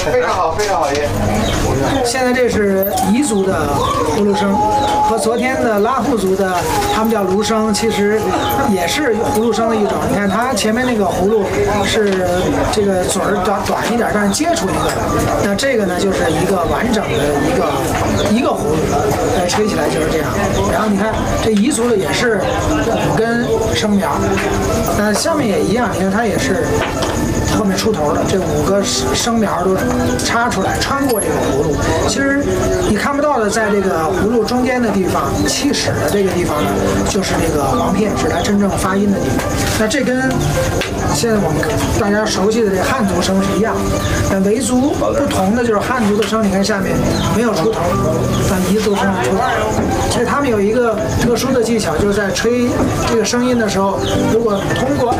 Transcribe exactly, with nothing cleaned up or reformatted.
非常好，非常好，爷。 现在这是彝族的葫芦声，和昨天的拉祜族的，他们叫芦声，其实也是葫芦声的一种。你看它前面那个葫芦是这个嘴儿短短一点，但是接出一个来。那这个呢，就是一个完整的一个一个葫芦，呃，吹起来就是这样。然后你看这彝族的也是五根生苗，那下面也一样，你看它也是。后面出头的这五个生苗都插出来，穿过这个葫芦。其实你看不到的，在这个葫芦中间的地方，气室的这个地方呢，就是这个簧片，是它真正发音的地方。那这跟现在我们大家熟悉的这汉族声是一样的。但维族不同的就是汉族的声，你看下面没有出头，但彝族声出头。所以他们有一个特殊的技巧，就是在吹这个声音的时候，如果通过